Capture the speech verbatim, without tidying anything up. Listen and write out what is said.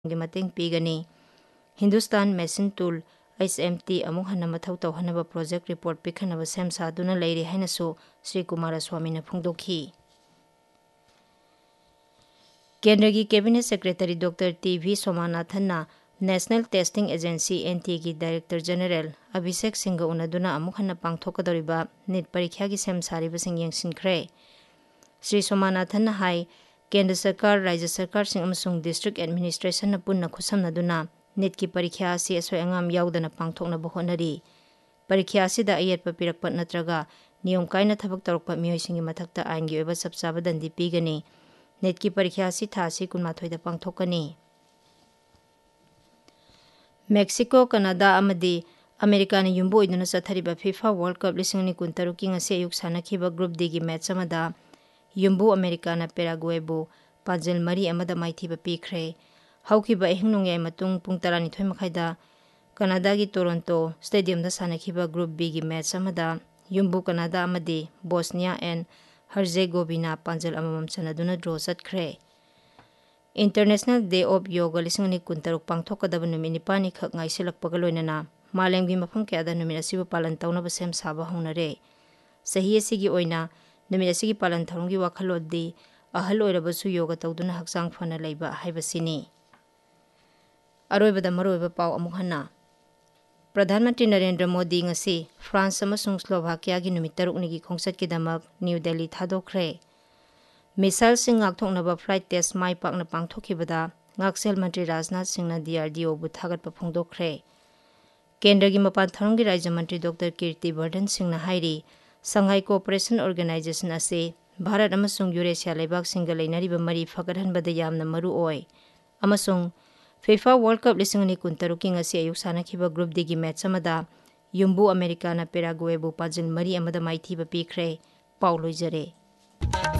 गी Matang पीगनी Hindustan machine tool H M T अमुक हन्ना मथौ तौहनबा project report पिखनबा same सादुना लेरि हैनसु Shri Kumaraswamy ने फोंदोखी। केंद्र की cabinet secretary doctor T V सोमानाथन national testing agency N T की डायरेक्टर जनरल अभिषेक सिंह उनदुना अमुक हन्ना पांगथोकदौरिबा नीट परीक्षा की सेम सारिबसिंग यंगसिनख्रे। श्री सोमानाथन हाई केंद्र सरकार राज्य सरकार सिंह डिस्ट्रिक्ट एडमिनिस्ट्रेशन पुनः खुसमनदुना नीट की परीक्षा असी असोय अंगाम याउदना पांगथोकनबा होनरी। परीक्षा असिदा अयेटपा पिरकपा नत्रगा नियम कायना थबक तौरकपा मियोयसिंगी मथक्ता आइनगी ओइबा सबसाबा दंडी पीगनी। नीट की परीक्षा असी थासी कुनमाथोइदा पांगथोकनी। मेक्सिको कनाडा अमदी अमेरिका ने युम्बो ओइदुना चथरिबा फीफा वर्ल्ड कप लिसिंग नि कुनतरुक की ngasi अयुक सानखिबा ग्रुप डी की मैच अमदा युम्बो अमेरिका ना पेराग्वेबु पांजल मरी अमदा माइथीबा पीख्रे। हौखिबा अहिंग नोंयाय मतुंग पुंग तरानिथोय मखाइदा कनाडा की टोरंटो स्टेडियम दा सानखिबा ग्रुप बी की match अमदा युम्बो Canada अमदी Bosnia and Herzegovina पांजल अममम चनदुना draw चतख्रे। International day of yoga लिसिंग नि कुनतरुक पांगथोकदबा नुमित निपानी खक ngaisilakpaga loinana मालेमगी मफम कयादा नुमित असिबु पालन तौनबा सेम साबा होनरे। सही असिगी ओइना नुमित असिगी पालन थौरंगी वाखलोदी अहल ओइरबसु योगा तौदुना हक्चांग फना लैबा हाइबसिनी। अरोइबदा मरोइबा पाव अमुक हन्ना प्रधानमंत्री Narendra Modi ngasi France अमसुंग Slovakia की नुमित तरुकनिगी खोंगचतकीदमक new Delhi थादोख्रे। Missile Singh ngakthoknaba flight test माइ पाकना पांगथोखिबदा ngaksel मंत्री Rajnath Singh D R D O बु थागतपा फोंदोख्रे। केंद्र की मपान थौरंगी राज्य मंत्री डॉक्टर कीर्ति वर्धन सिंह हाइरी संघाई कोऑपरेशन ऑर्गेनाइजेशन असे भारत अमसुंग यूरेशिया लेबाक सिंह लेनरिबा मरी फगतहनबदा यामना मरु ओय अमसुंग फीफा वर्ल्ड कप लिसिंग नि कुनतरुक की ngasi अयुक सानखिबा ग्रुप डी की मैच अमदा युम्बो अमेरिका ना पेराग्वेबु पाजिल मरी अमदा माइथीबा पीख्रे। पाउ लोइजरे।